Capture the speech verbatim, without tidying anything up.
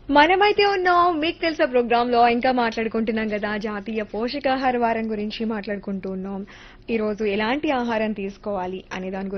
మనమైతే ఉన్నాం మీకు తెలుసా ప్రోగ్రామ్ లో ఇంకా మాట్లాడుకుంటున్నాం కదా జాతీయ పోషకాహార వారం గురించి మాట్లాడుకుంటూ ఉన్నాం. ఈ రోజు ఎలాంటి ఆహారం తీసుకోవాలి అనే దాని